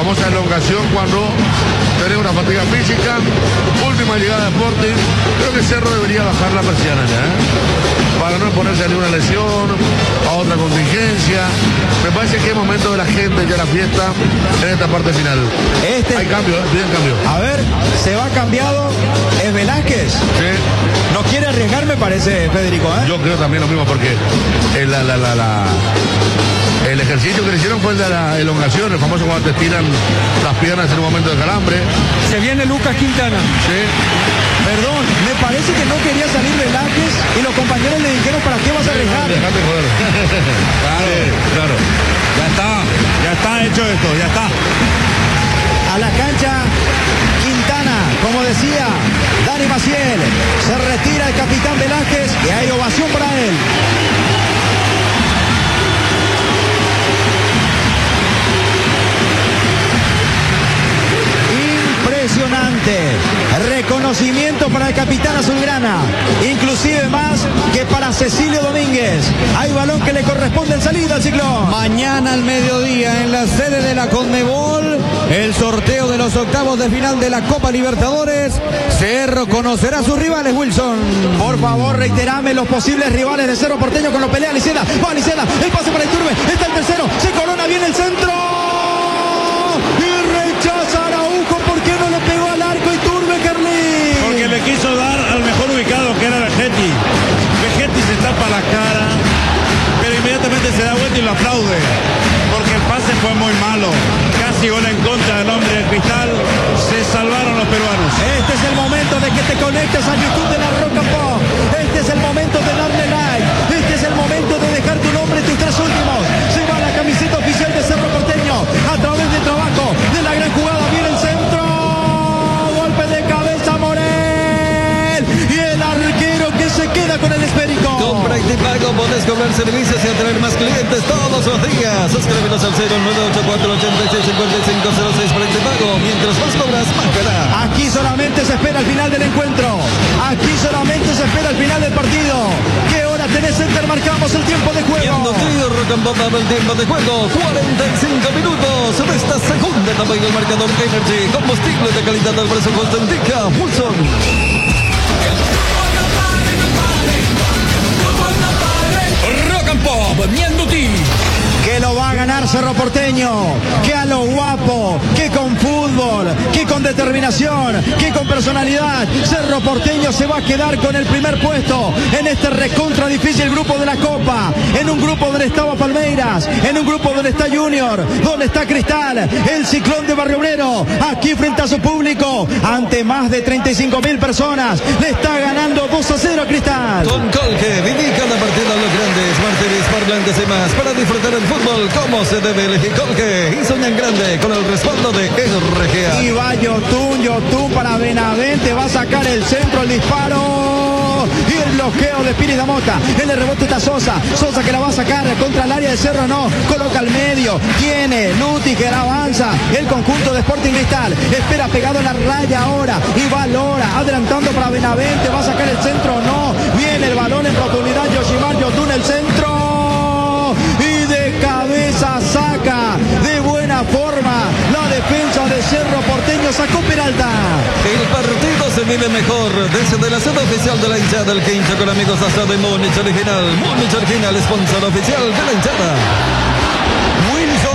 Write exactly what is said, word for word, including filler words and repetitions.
famosa elongación cuando tenemos una fatiga física. Última llegada de Sporting. Creo que Cerro debería bajar la persiana ya, ¿eh? Para no exponerse a ninguna lesión, a otra contingencia. Me parece que es momento de la gente ya la fiesta en esta parte final. Este... Hay cambio, ¿eh? Piden cambio. A ver, se va cambiado. ¿Es Velázquez? Sí. No quiere arriesgar, me parece, Federico, ¿eh? Yo creo también lo mismo porque el, la, la, la, la, el ejercicio que le hicieron fue el de la elongación, el famoso cuando te estiran las piernas en un momento de calambre. Se viene Lucas Quintana. Sí. Perdón, me parece que no quería salir Velázquez y los compañeros le dijeron, ¿para qué vas a arriesgar? Dejate joder. Claro, sí, claro. Ya está, ya está hecho esto, ya está. A la cancha Quintana, como decía Dani Maciel, se retira el capitán Velázquez y hay ovación para él. Impresionante reconocimiento para el capitán azulgrana, inclusive más que para Cecilio Domínguez. Hay balón que le corresponde en salida al Ciclón. Mañana al mediodía en la sede de la Conmebol, el sorteo de los octavos de final de la Copa Libertadores. Cerro conocerá a sus rivales, Wilson. Por favor, reiterame los posibles rivales de Cerro Porteño con los pelea Liceda. Va Liceda, el pase para Iturbe, está el tercero, se corona bien el centro y rechaza Araujo. ¿Por qué no le pegó al arco Iturbe, Carlín? Porque le quiso dar al mejor ubicado, que era Vegetti. Vegetti se tapa la cara, pero inmediatamente se da vuelta y lo aplaude, porque el pase fue muy malo. Casi gol en contra del hombre del Cristal. Se salvaron los peruanos. Este es el momento de que te conectes a YouTube de la Roca Pop. Este es el momento de darle like. Este es el momento de dejar tu nombre y tus tres últimos. Se va la camiseta oficial de Cerro Porteño a través del trabajo de la gran jugada. Viene el centro. Golpe de cabeza Morel. Y el arquero que se queda con el esférico. Compra y te pago, podés cobrar servicios y atraer más clientes todos los días. Suscríbenos al cero nueve ocho cuatro ocho seis cinco cinco cero seis para el te pago. Mientras más cobras, más ganarás. Aquí solamente se espera el final del encuentro. Aquí solamente se espera el final del partido. ¿Qué hora tenés, Center? Marcamos el tiempo de juego. Yendo tío, Rock and Pop daba el tiempo de juego. cuarenta y cinco minutos de esta segunda etapa y el marcador Energy. Combustible de calidad al precio justo indica Wilson. Rock and Pop, Mianduti. Que lo va a ganar Cerro Porteño, que a lo guapo, que con fútbol, que con determinación, que con personalidad, Cerro Porteño se va a quedar con el primer puesto en este recontra difícil grupo de la Copa, en un grupo donde estaba Palmeiras, en un grupo donde está Junior, donde está Cristal, el Ciclón de Barrio Obrero, aquí frente a su público, ante más de treinta y cinco mil personas, le está ganando dos a cero a Cristal. Con Colque, viví cada partido a los grandes, martires, parlantes y más, para disfrutar el fútbol como se debe. Elegir Colque y sueñan grande con el respaldo de R G A. Y va Yotun, Yotun para Benavente, va a sacar el centro, el disparo y el bloqueo de Pires da Mota. En el rebote está Sosa, Sosa que la va a sacar contra el área de Cerro, no, coloca al medio, tiene Luti que la avanza, el conjunto de Sporting Cristal, espera pegado en la raya ahora, y va Lora, adelantando para Benavente, va a sacar el centro, no, viene el balón en profundidad, Yoshimar Yotun, el centro, y de cabeza saca de buena forma la defensa de Cerro Porteño, sacó Peralta. El partido se vive mejor desde la sede oficial de la hinchada, el que hincha con amigos hasta de Múnich Original. Múnich Original, sponsor oficial de la hinchada.